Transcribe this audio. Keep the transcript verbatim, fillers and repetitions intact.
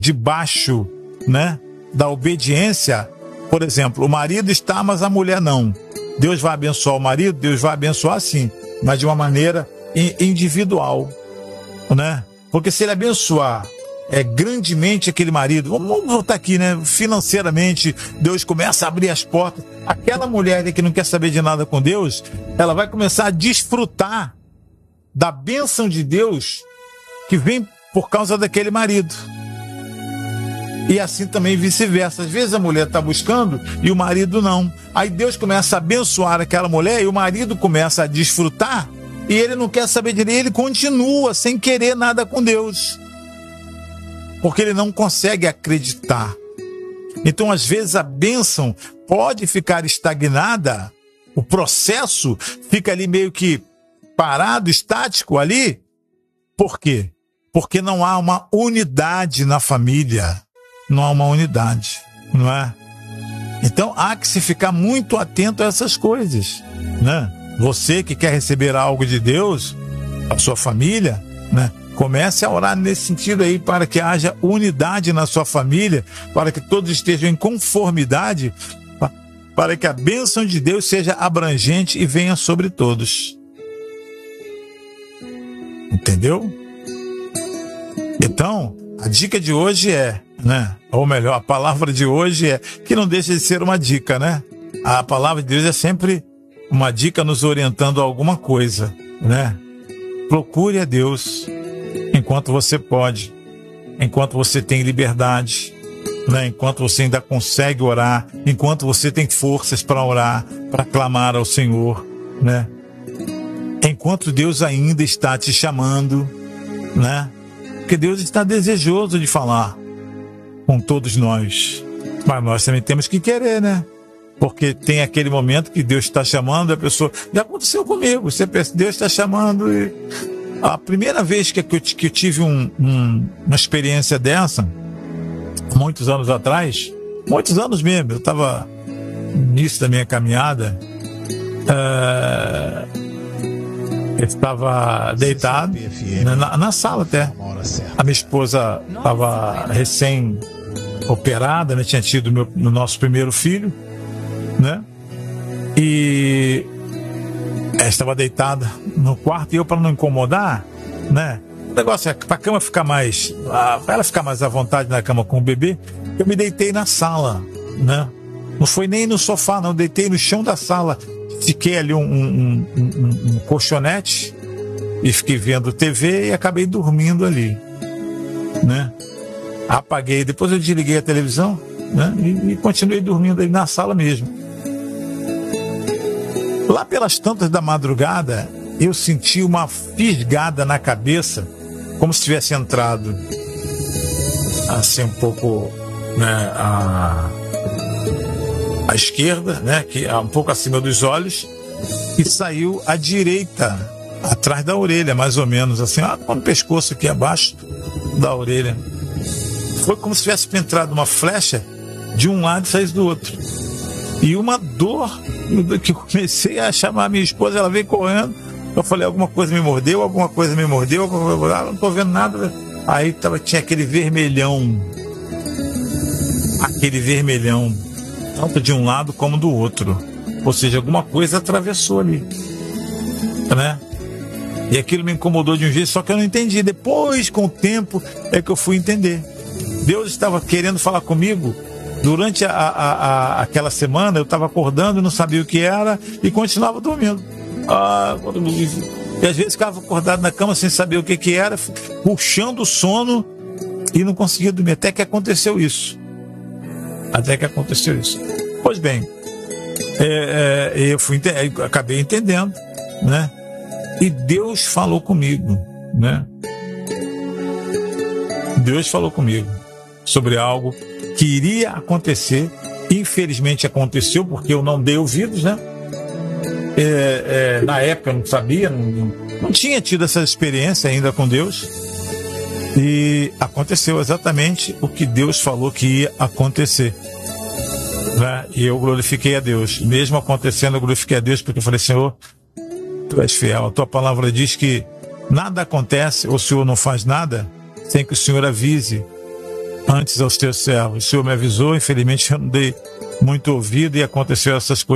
debaixo, né, da obediência. Por exemplo, o marido está, mas a mulher não. Deus vai abençoar o marido, Deus vai abençoar sim, mas de uma maneira individual, né? Porque se ele abençoar é, grandemente aquele marido, vamos voltar aqui, né? Financeiramente, Deus começa a abrir as portas. Aquela mulher que não quer saber de nada com Deus, ela vai começar a desfrutar da bênção de Deus que vem por causa daquele marido. E assim também vice-versa. Às vezes a mulher está buscando e o marido não. Aí Deus começa a abençoar aquela mulher e o marido começa a desfrutar e ele não quer saber de ele, ele continua sem querer nada com Deus. Porque ele não consegue acreditar. Então, às vezes, a bênção pode ficar estagnada, o processo fica ali meio que parado, estático ali. Por quê? Porque não há uma unidade na família. Não há uma unidade, não é? Então, há que se ficar muito atento a essas coisas, né? Você que quer receber algo de Deus, a sua família, né? Comece a orar nesse sentido aí, para que haja unidade na sua família, para que todos estejam em conformidade, para que a bênção de Deus seja abrangente e venha sobre todos. Entendeu? Então, a dica de hoje é, né? Ou melhor, a palavra de hoje é, que não deixa de ser uma dica, né? A palavra de Deus é sempre uma dica nos orientando a alguma coisa, né? Procure a Deus enquanto você pode, enquanto você tem liberdade, né? Enquanto você ainda consegue orar, enquanto você tem forças para orar, para clamar ao Senhor, né? Enquanto Deus ainda está te chamando, né? Porque Deus está desejoso de falar com todos nós, mas nós também temos que querer, né? Porque tem aquele momento que Deus está chamando, a pessoa... Já aconteceu comigo, você pensa, Deus está chamando e... A primeira vez que eu, que eu tive um, um, uma experiência dessa, muitos anos atrás, muitos anos mesmo, eu estava no início da minha caminhada, uh, eu estava deitado na, na sala até. A minha esposa estava recém-operada, né? Tinha tido meu, no nosso primeiro filho, né? E ela estava deitada no quarto e eu, para não incomodar, né? O negócio é para a cama ficar mais, para ela ficar mais à vontade na cama com o bebê, eu me deitei na sala, né? Não foi nem no sofá, não, deitei no chão da sala, fiquei ali um, um, um, um, um colchonete e fiquei vendo T V e acabei dormindo ali, né? Apaguei, depois eu desliguei a televisão, né? E, e continuei dormindo ali na sala mesmo. Lá pelas tantas da madrugada, eu senti uma fisgada na cabeça, como se tivesse entrado assim um pouco, né, à, à esquerda, né, que é um pouco acima dos olhos, e saiu à direita, atrás da orelha, mais ou menos, assim, no pescoço aqui abaixo da orelha. Foi como se tivesse entrado uma flecha de um lado e saísse do outro. E uma dor que eu comecei a chamar a minha esposa, ela veio correndo. Eu falei, alguma coisa me mordeu, alguma coisa me mordeu, ah, não estou vendo nada. Aí tava, tinha aquele vermelhão, aquele vermelhão, tanto de um lado como do outro. Ou seja, alguma coisa atravessou ali, né? E aquilo me incomodou de um jeito, só que eu não entendi. Depois, com o tempo, é que eu fui entender. Deus estava querendo falar comigo. Durante a, a, a, aquela semana, eu estava acordando, não sabia o que era e continuava dormindo. Ah, e às vezes ficava acordado na cama sem saber o que, que era, puxando o sono e não conseguia dormir. Até que aconteceu isso. Até que aconteceu isso. Pois bem, é, é, eu fui, eu acabei entendendo, né? E Deus falou comigo, né? Deus falou comigo sobre algo que iria acontecer. Infelizmente aconteceu, porque eu não dei ouvidos, né? É, é, na época eu não sabia, não, não tinha tido essa experiência ainda com Deus, e aconteceu exatamente o que Deus falou que ia acontecer, né? E eu glorifiquei a Deus. Mesmo acontecendo, eu glorifiquei a Deus, porque eu falei, Senhor, Tu és fiel, a Tua palavra diz que nada acontece, ou o Senhor não faz nada sem que o Senhor avise, antes aos teus servos. O Senhor me avisou, infelizmente eu não dei muito ouvido e aconteceu essas coisas.